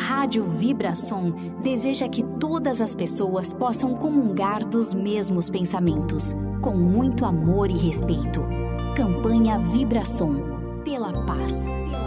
Rádio Vibração deseja que todas as pessoas possam comungar dos mesmos pensamentos, com muito amor e respeito. Campanha Vibração, pela paz.